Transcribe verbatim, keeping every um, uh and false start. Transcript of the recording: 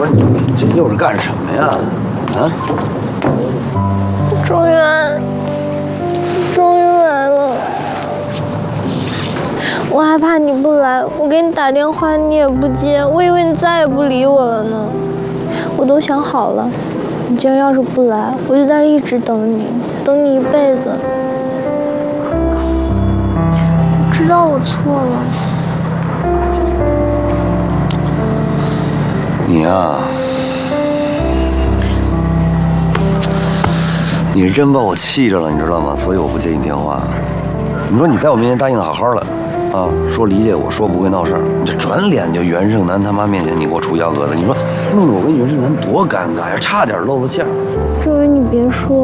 不是你这又是干什么呀？啊？ 中原，终于来了。我还怕你不来，我给你打电话你也不接，我以为你再也不理我了呢。我都想好了，你今儿要是不来，我就在这一直等你，等你一辈子。我知道我错了。 你呀，你是真把我气着了，你知道吗？所以我不接你电话。你说你在我面前答应的好好的，啊，说理解我，说不会闹事儿，你这转脸就袁胜男他妈面前你给我出幺蛾子，你说弄得我跟袁胜男多尴尬呀，差点露了馅儿。 周围你别说。